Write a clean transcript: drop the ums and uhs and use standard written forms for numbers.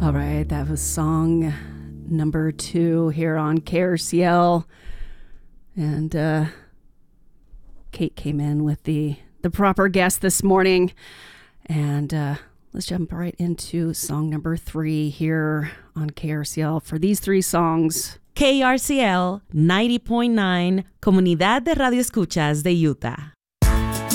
All right, that was song number 2 here on KRCL. And Kate came in with the proper guest this morning. And let's jump right into song number 3 here on KRCL. For these 3 songs, KRCL 90.9, Comunidad de Radio Escuchas de Utah.